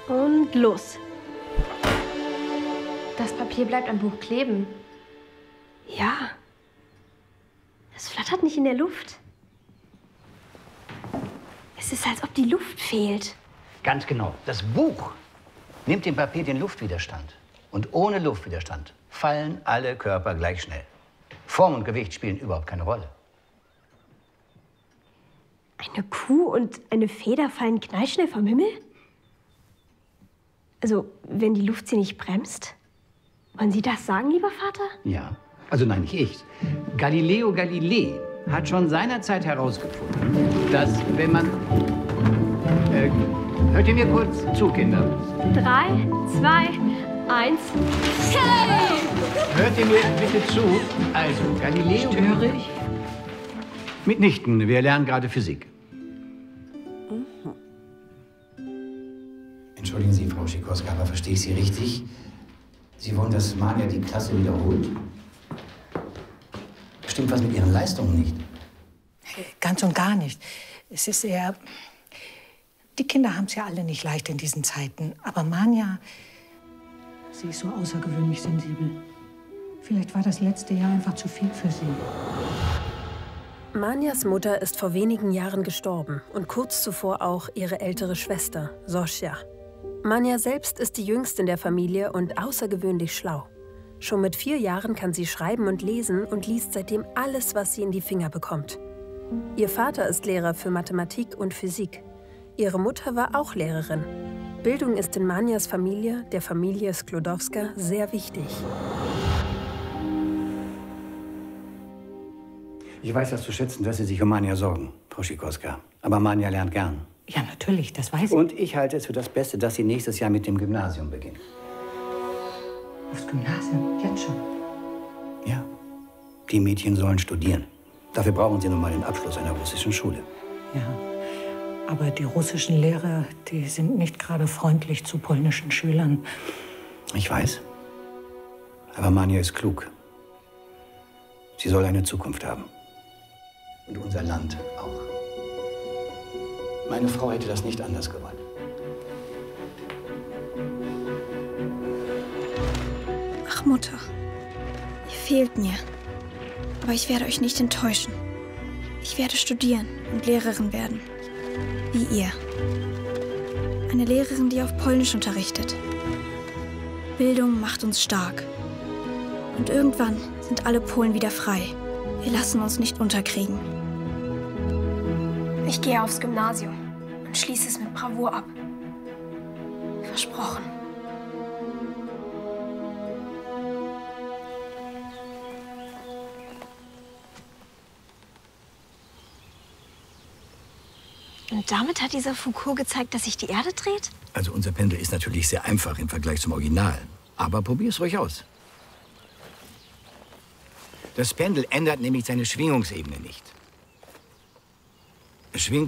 Und los. Das Papier bleibt am Buch kleben. Ja. Es flattert nicht in der Luft. Es ist, als ob die Luft fehlt. Ganz genau. Das Buch nimmt dem Papier den Luftwiderstand. Und ohne Luftwiderstand fallen alle Körper gleich schnell. Form und Gewicht spielen überhaupt keine Rolle. Eine Kuh und eine Feder fallen knallschnell vom Himmel? Also, wenn die Luft sie nicht bremst? Wollen Sie das sagen, lieber Vater? Ja. Also nein, nicht ich. Galileo Galilei hat schon seinerzeit herausgefunden, dass wenn man... hört ihr mir kurz zu, Kinder? 3, 2, 1. Hey! Hört ihr mir bitte zu? Also, Galileo... Störe ich? Mitnichten, wir lernen gerade Physik. Entschuldigen Sie, Frau Sikorska, aber verstehe ich Sie richtig? Sie wollen, dass Manja die Klasse wiederholt? Stimmt was mit Ihren Leistungen nicht? Ganz und gar nicht. Es ist eher... Die Kinder haben es ja alle nicht leicht in diesen Zeiten. Aber Manja, sie ist so außergewöhnlich sensibel. Vielleicht war das letzte Jahr einfach zu viel für sie. Manjas Mutter ist vor wenigen Jahren gestorben und kurz zuvor auch ihre ältere Schwester, Zosia. Manja selbst ist die Jüngste in der Familie und außergewöhnlich schlau. Schon mit 4 Jahren kann sie schreiben und lesen und liest seitdem alles, was sie in die Finger bekommt. Ihr Vater ist Lehrer für Mathematik und Physik. Ihre Mutter war auch Lehrerin. Bildung ist in Manjas Familie, der Familie Sklodowska, sehr wichtig. Ich weiß das zu schätzen, dass Sie sich um Manja sorgen, Frau Sikorska. Aber Manja lernt gern. Ja, natürlich, das weiß ich. Und ich halte es für das Beste, dass sie nächstes Jahr mit dem Gymnasium beginnt. Aufs Gymnasium? Jetzt schon? Ja. Die Mädchen sollen studieren. Dafür brauchen sie nun mal den Abschluss einer russischen Schule. Ja. Aber die russischen Lehrer, die sind nicht gerade freundlich zu polnischen Schülern. Ich weiß. Aber Manja ist klug. Sie soll eine Zukunft haben. Und unser Land auch. Meine Frau hätte das nicht anders gewollt. Ach, Mutter, ihr fehlt mir. Aber ich werde euch nicht enttäuschen. Ich werde studieren und Lehrerin werden. Wie ihr. Eine Lehrerin, die auf Polnisch unterrichtet. Bildung macht uns stark. Und irgendwann sind alle Polen wieder frei. Wir lassen uns nicht unterkriegen. Ich gehe aufs Gymnasium und schließe es mit Bravour ab. Versprochen. Und damit hat dieser Foucault gezeigt, dass sich die Erde dreht? Also unser Pendel ist natürlich sehr einfach im Vergleich zum Original. Aber probier es ruhig aus. Das Pendel ändert nämlich seine Schwingungsebene nicht. Es schwingt